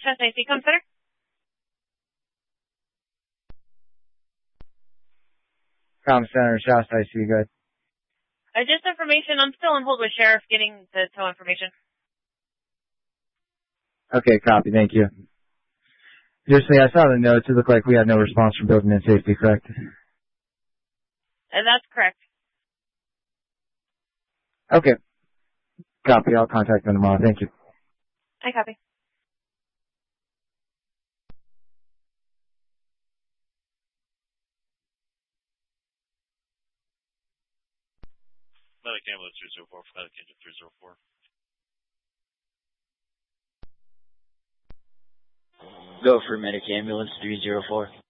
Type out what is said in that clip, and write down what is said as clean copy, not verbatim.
Shasta AC Comm Center. Comm Center, Shasta AC, good. Just information. I'm still on hold with Sheriff getting the tow information. Okay, copy. Thank you. Just say, I saw the notes. It looked like we had no response from building and safety, correct? That's correct. Okay. Copy. I'll contact them tomorrow. Thank you. I copy. Medic ambulance 304, medic engine 304. Go for medic ambulance 304.